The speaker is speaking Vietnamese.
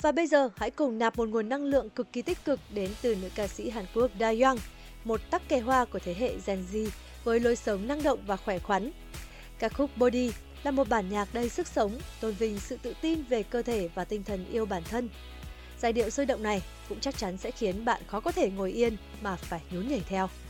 Và bây giờ hãy cùng nạp một nguồn năng lượng cực kỳ tích cực đến từ nữ ca sĩ Hàn Quốc Dayoung, một tắc kè hoa của thế hệ Gen Z với lối sống năng động và khỏe khoắn. Ca khúc Body là một bản nhạc đầy sức sống, tôn vinh sự tự tin về cơ thể và tinh thần yêu bản thân. Giai điệu sôi động này cũng chắc chắn sẽ khiến bạn khó có thể ngồi yên mà phải nhún nhảy theo.